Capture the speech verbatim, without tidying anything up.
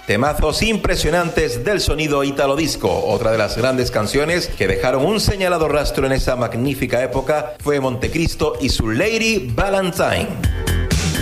Temazos impresionantes del sonido italo disco. Otra de las grandes canciones que dejaron un señalado rastro en esa magnífica época fue Montecristo y su Lady Valentine.